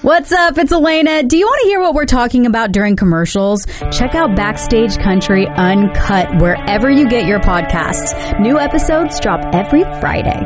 What's up? It's Elena. Do you want to hear what we're talking about during commercials? Check out Backstage Country Uncut wherever you get your podcasts. New episodes drop every Friday.